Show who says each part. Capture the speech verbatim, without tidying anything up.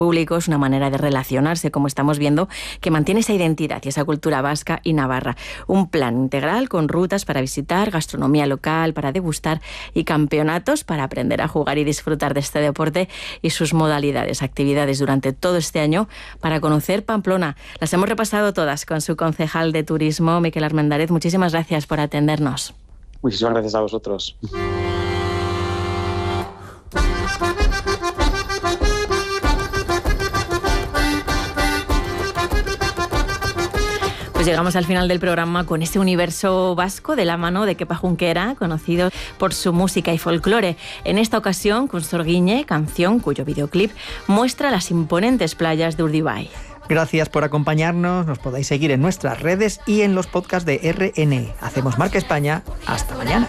Speaker 1: públicos, una manera de relacionarse, como estamos viendo, que mantiene esa identidad y esa cultura vasca y navarra. Un plan integral con rutas para visitar, gastronomía local para degustar y campeonatos para aprender a jugar y disfrutar de este deporte y sus modalidades, actividades durante todo este año para conocer Pamplona. Las hemos repasado todas con su concejal de turismo, Miquel Armendáriz. Muchísimas gracias por atendernos.
Speaker 2: Muchísimas gracias a vosotros.
Speaker 1: Pues llegamos al final del programa con ese universo vasco de la mano de Kepa Junquera, conocido por su música y folclore. En esta ocasión, con Sorguiñe, canción cuyo videoclip muestra las imponentes playas de Urdaibai.
Speaker 3: Gracias por acompañarnos. Nos podéis seguir en nuestras redes y en los podcasts de R N E. Hacemos Marca España. Hasta mañana.